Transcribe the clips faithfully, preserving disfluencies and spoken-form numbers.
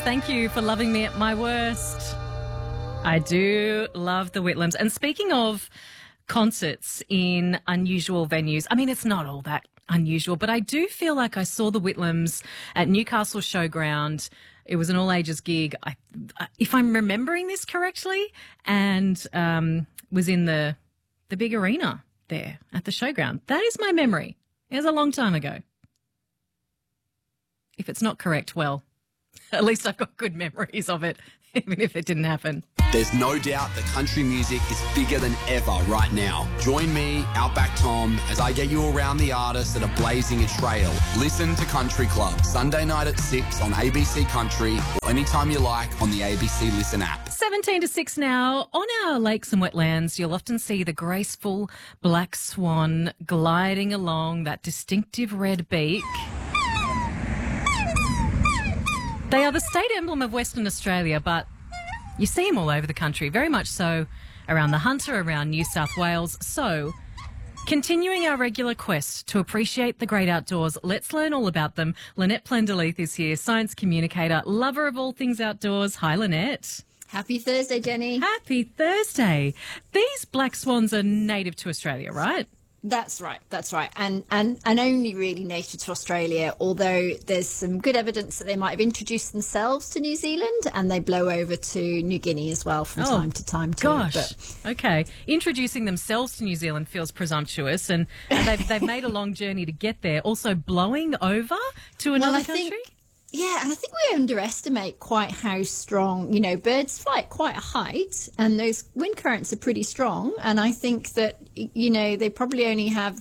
Thank you for loving me at my worst. I do love the Whitlams. And speaking of concerts in unusual venues, I mean, it's not all that unusual, but I do feel like I saw the Whitlams at Newcastle Showground. It was an all-ages gig, I, if I'm remembering this correctly, and um, was in the the big arena there at the showground. That is my memory. It was a long time ago. If it's not correct, well, at least I've got good memories of it, even if it didn't happen. There's no doubt that country music is bigger than ever right now. Join me, Outback Tom, as I get you around the artists that are blazing a trail. Listen to Country Club, Sunday night at six on A B C Country, or anytime you like on the A B C Listen app. seventeen to six now. On our lakes and wetlands, you'll often see the graceful black swan gliding along that distinctive red beak. They are the state emblem of Western Australia, but you see them all over the country, very much so around the Hunter, around New South Wales. So, continuing our regular quest to appreciate the great outdoors, let's learn all about them. Lynette Plenderleith is here, science communicator, lover of all things outdoors. Hi, Lynette. Happy Thursday, Jenny. Happy Thursday. These black swans are native to Australia, right? That's right, that's right. And, and and only really native to Australia, although there's some good evidence that they might have introduced themselves to New Zealand and they blow over to New Guinea as well from Oh, time to time too. Gosh, But okay. Introducing themselves to New Zealand feels presumptuous, and, and they've, they've made a long journey to get there. Also blowing over to another well, I country? think, yeah, and I think we underestimate quite how strong, you know, birds fly at quite a height and those wind currents are pretty strong. And I think that, you know, they probably only have,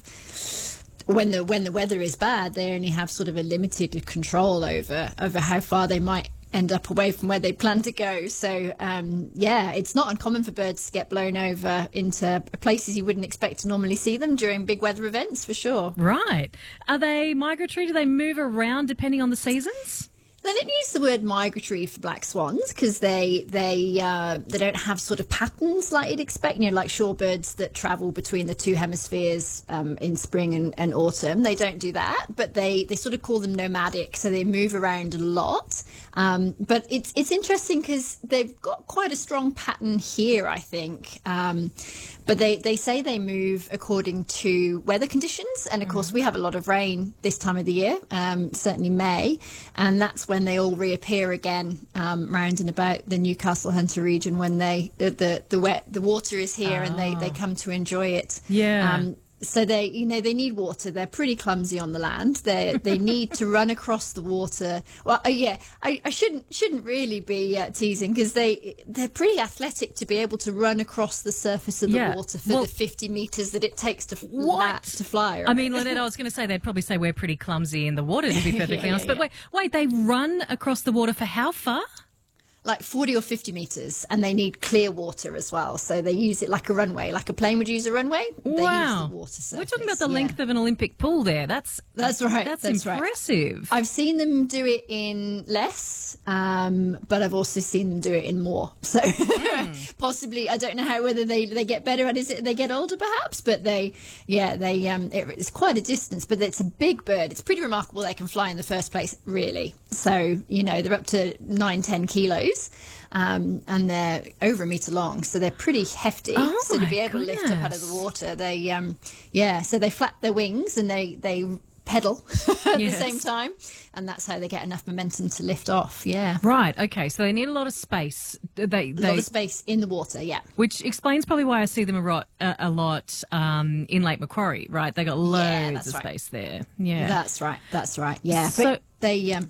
when the when the weather is bad, they only have sort of a limited control over, over how far they might end up away from where they plan to go. So, um, yeah, it's not uncommon for birds to get blown over into places you wouldn't expect to normally see them during big weather events, for sure. Right. Are they migratory? Do they move around depending on the seasons? They didn't use the word migratory for black swans because they they uh, they don't have sort of patterns like you'd expect, you know, like shorebirds that travel between the two hemispheres um, in spring and, and autumn. They don't do that, but they, they sort of call them nomadic, so they move around a lot. Um, but it's it's interesting because they've got quite a strong pattern here, I think. Um, but they, they say they move according to weather conditions, and of course we have a lot of rain this time of the year, um, certainly May, and that's when they all reappear again um, round and about the Newcastle Hunter region when they the the, the wet the water is here Oh. and they, they come to enjoy it. Yeah. Um, so they, you know, they need water. They're pretty clumsy on the land. They they need to run across the water. Well, uh, yeah, I, I shouldn't shouldn't really be uh, teasing because they they're pretty athletic to be able to run across the surface of the Yeah. water for Well, the fifty meters that it takes to What? that to fly. I right? mean, Lynette, I was going to say they'd probably say we're pretty clumsy in the water, to be perfectly Yeah, honest. yeah, But wait, wait, they run across the water for how far? like forty or fifty meters, and they need clear water as well. So they use it like a runway, like a plane would use a runway. They Wow. use the water surface. We're talking about the yeah. length of an Olympic pool there. That's That's right. That's, That's right. impressive. I've seen them do it in less, um, but I've also seen them do it in more. So possibly, I don't know how whether they, they get better at it as they get older, perhaps. But they, yeah, they um, it, it's quite a distance, but it's a big bird. It's pretty remarkable they can fly in the first place, really. So you know they're up to nine, ten kilos. Um, and they're over a metre long, so they're pretty hefty. Oh, so to be my able to lift up out of goodness. the water, they, um, yeah, so they flap their wings and they, they pedal at Yes. the same time, and that's how they get enough momentum to lift off. Yeah, Right. Okay. So they need a lot of space. They, a lot they, of space in the water. Yeah, which explains probably why I see them a lot, a, a lot um, in Lake Macquarie. Right. They got loads Yeah, that's of right. space there. Yeah. that's right. That's right. Yeah, So- but they. Um,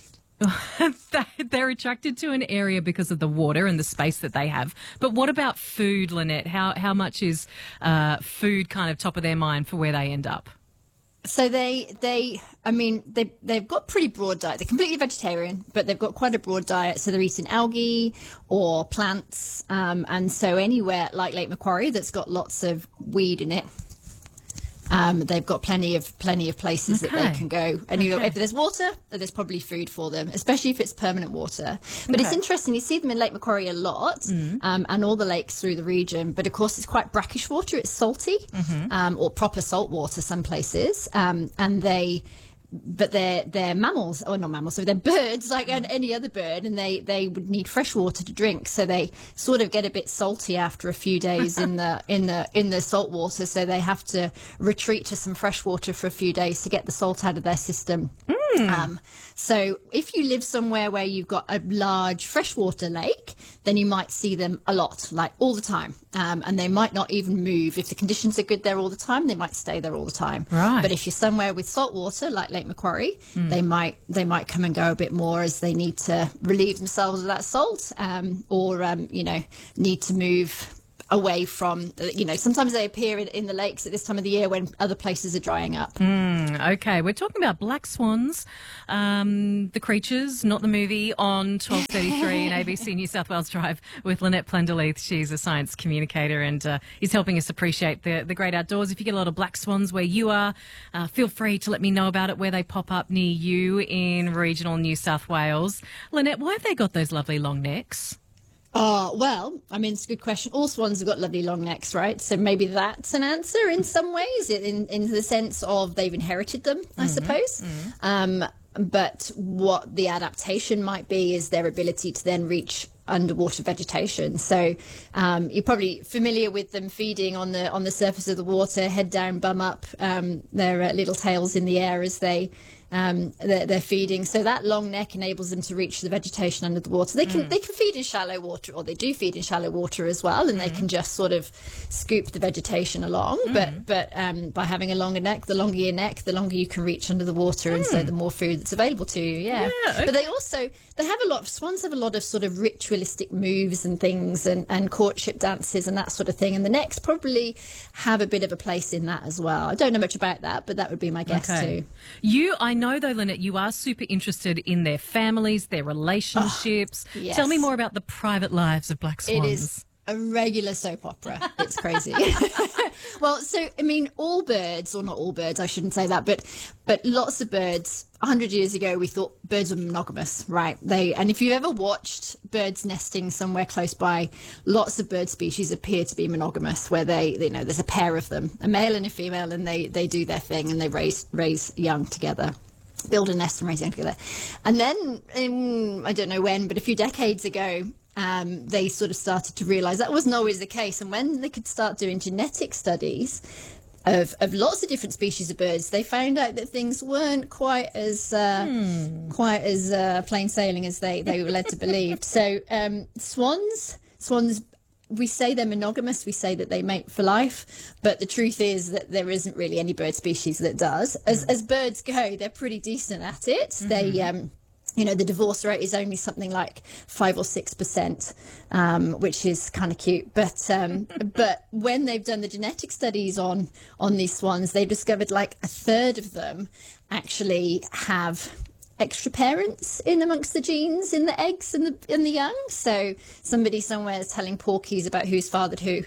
They- They're attracted to an area because of the water and the space that they have. But what about food, Lynette? How how much is uh, food kind of top of their mind for where they end up? So they, they, I mean, they, they've got pretty broad diet. They're completely vegetarian, but they've got quite a broad diet. So they're eating algae or plants. Um, and so anywhere like Lake Macquarie that's got lots of weed in it, um, they've got plenty of plenty of places that Okay. they can go. And you know, Okay. if there's water, there's probably food for them, especially if it's permanent water. But it's Okay. interesting. You see them in Lake Macquarie a lot, um, and all the lakes through the region. But of course, it's quite brackish water. It's salty, um, or proper salt water some places, um, and they but they're they're mammals, or not mammals, so they're birds like any other bird, and they they would need fresh water to drink. So they sort of get a bit salty after a few days in the in the in the salt water. So they have to retreat to some fresh water for a few days to get the salt out of their system. Mm. Um, so if you live somewhere where you've got a large freshwater lake, then you might see them a lot, like all the time. Um, and they might not even move. If the conditions are good there all the time, they might stay there all the time. Right. But if you're somewhere with salt water, like Lake Macquarie, mm. they might they might come and go a bit more as they need to relieve themselves of that salt, um, or um, you know, need to move away from, you know, sometimes they appear in, in the lakes at this time of the year when other places are drying up. Mm, okay, we're talking about Black Swans, um, the creatures, not the movie, on twelve thirty-three and A B C New South Wales Drive with Lynette Plenderleith. She's a science communicator and uh, is helping us appreciate the, the great outdoors. If you get a lot of black swans where you are, uh, feel free to let me know about it, where they pop up near you in regional New South Wales. Lynette, why have they got those lovely long necks? Oh, well, I mean, it's a good question. All swans have got lovely long necks, right? So maybe that's an answer in some ways, in, in the sense of they've inherited them, I mm-hmm. suppose. Mm-hmm. Um, but what the adaptation might be is their ability to then reach underwater vegetation. So um, you're probably familiar with them feeding on the on the surface of the water, head down, bum up, um, their uh, little tails in the air as they Um, they're, they're feeding. So that long neck enables them to reach the vegetation under the water. They can mm. they can feed in shallow water, or they do feed in shallow water as well, and mm. they can just sort of scoop the vegetation along. Mm. But but um, by having a longer neck, the longer your neck, the longer you can reach under the water, mm. and so the more food that's available to you. Yeah. yeah okay. But they also they have a lot of swans have a lot of sort of ritualistic moves and things, and, and courtship dances and that sort of thing. And the necks probably have a bit of a place in that as well. I don't know much about that, but that would be my guess okay. too. You, I know though, Lynette, you are super interested in their families, their relationships. Oh, yes. Tell me more about the private lives of black swans. It is a regular soap opera. It's crazy. Well, so, I mean, all birds, or not all birds, I shouldn't say that, but but lots of birds, one hundred years ago, we thought birds were monogamous, right? They And if you've ever watched birds nesting somewhere close by, lots of bird species appear to be monogamous, where they, you know, there's a pair of them, a male and a female, and they, they do their thing, and they raise raise young together. Build a nest and raise young together. And then, in, I don't know when, but a few decades ago, um, they sort of started to realise that wasn't always the case. And when they could start doing genetic studies of, of lots of different species of birds, they found out that things weren't quite as uh, hmm. quite as uh, plain sailing as they, they were led to believe. So um, swans, swans. We say they're monogamous, we say that they mate for life, but the truth is that there isn't really any bird species that does. As, mm. as birds go, they're pretty decent at it. Mm-hmm. They, um, you know, the divorce rate is only something like five or six percent, um, which is kind of cute. But um, but when they've done the genetic studies on on these swans, they discovered like a third of them actually have extra parents in amongst the genes in the eggs and the in the young. So somebody somewhere is telling porkies about who's fathered who.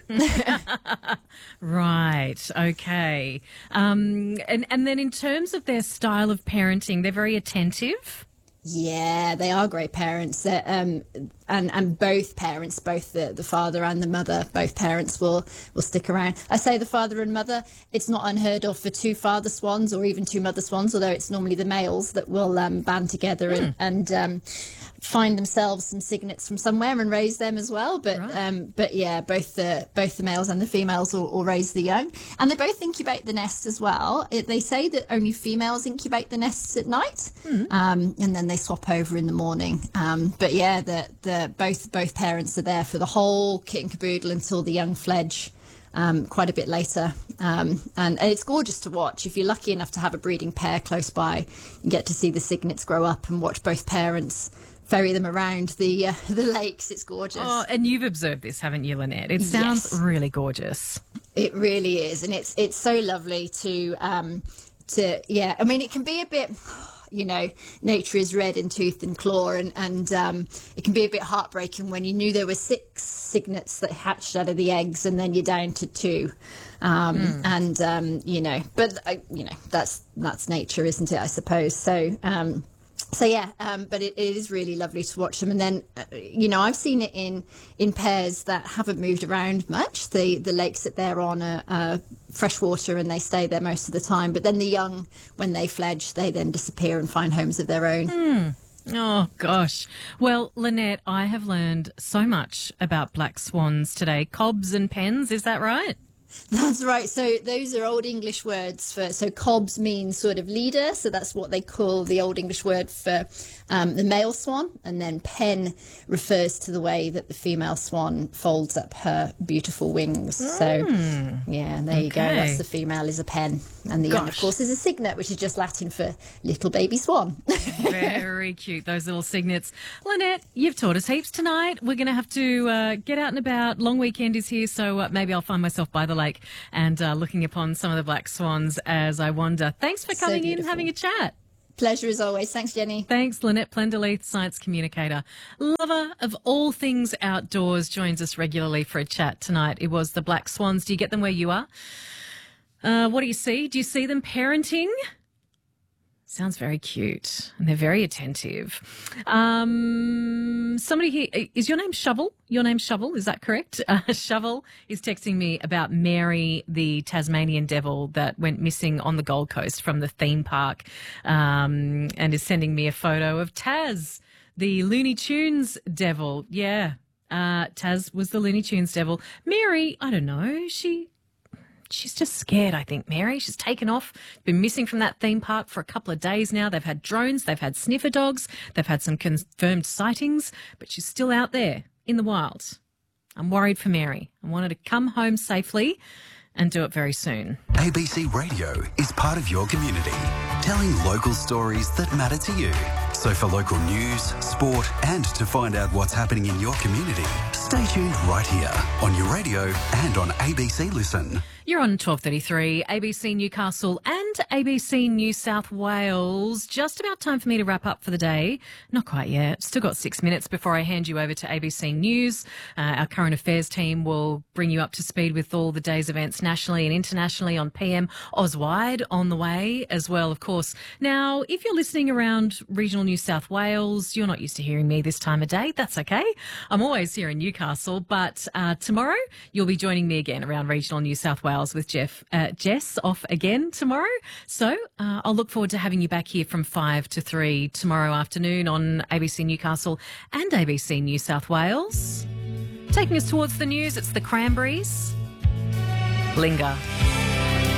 Right. Okay. Um, and and then in terms of their style of parenting, they're very attentive. Yeah, they are great parents. They're, um, and and both parents, both the, the father and the mother, both parents will, will stick around. I say the father and mother, it's not unheard of for two father swans or even two mother swans, although it's normally the males that will um, band together mm. and, and um, find themselves some cygnets from somewhere and raise them as well. But right. um, but yeah, both the both the males and the females will, will raise the young, and they both incubate the nest as well. It, they say that only females incubate the nests at night, mm. um, and then they swap over in the morning. Um, but yeah, the the both both parents are there for the whole kit and caboodle until the young fledge. Um, quite a bit later, um, and, and it's gorgeous to watch. If you're lucky enough to have a breeding pair close by, you get to see the cygnets grow up and watch both parents ferry them around the uh, the lakes. It's gorgeous. Oh, and you've observed this, haven't you, Lynette? It sounds yes. really gorgeous. It really is, and it's it's so lovely to um, to yeah. I mean, it can be a bit. You know, nature is red in tooth and claw, and, and um, it can be a bit heartbreaking when you knew there were six cygnets that hatched out of the eggs and then you're down to two. Um, mm. And, um, you know, but, uh, you know, that's that's nature, isn't it, I suppose. So, um, So yeah, um, but it, it is really lovely to watch them. And then, uh, you know, I've seen it in in pairs that haven't moved around much. The the lakes that they're on are, are freshwater and they stay there most of the time. But then the young, when they fledge, they then disappear and find homes of their own. Mm. Oh, gosh. Well, Lynette, I have learned so much about black swans today. Cobs and pens, is that right? That's right. So those are Old English words for, so cobs means sort of leader. So that's what they call the Old English word for um, the male swan. And then pen refers to the way that the female swan folds up her beautiful wings. Mm. So yeah, there you okay. go. That's the female is a pen. And the Gosh. young, of course, is a cygnet, which is just Latin for little baby swan. Very cute, those little cygnets. Lynette, you've taught us heaps tonight. We're going to have to uh, get out and about. Long weekend is here, so uh, maybe I'll find myself by the lake and uh, looking upon some of the black swans as I wander. Thanks for coming so in and having a chat. Pleasure as always. Thanks, Jenny. Thanks, Lynette Plenderleith, science communicator. Lover of all things outdoors, joins us regularly for a chat tonight. It was the black swans. Do you get them where you are? Uh, what do you see? Do you see them parenting? Sounds very cute, and they're very attentive. Um, somebody here, is your name Shovel? Your name's Shovel, is that correct? Uh, Shovel is texting me about Mary, the Tasmanian devil that went missing on the Gold Coast from the theme park, um, and is sending me a photo of Taz, the Looney Tunes devil. Yeah, uh, Taz was the Looney Tunes devil. Mary, I don't know, she... She's just scared, I think, Mary. She's taken off, been missing from that theme park for a couple of days now. They've had drones, they've had sniffer dogs, they've had some confirmed sightings, but she's still out there in the wild. I'm worried for Mary. I want her to come home safely and do it very soon. A B C Radio is part of your community, telling local stories that matter to you. So for local news, sport, and to find out what's happening in your community, stay tuned right here on your radio and on A B C Listen. You're on twelve thirty-three, A B C Newcastle and A B C New South Wales. Just about time for me to wrap up for the day. Not quite yet. Still got six minutes before I hand you over to A B C News. Uh, our current affairs team will bring you up to speed with all the day's events nationally and internationally on P M Auswide on the way as well, of course. Now, if you're listening around regional New South Wales, you're not used to hearing me this time of day. That's okay. I'm always here in Newcastle, but uh, tomorrow you'll be joining me again around regional New South Wales with Jeff, uh, Jess off again tomorrow. So uh, I'll look forward to having you back here from five to three tomorrow afternoon on A B C Newcastle and A B C New South Wales. Taking us towards the news, it's the Cranberries. Linger.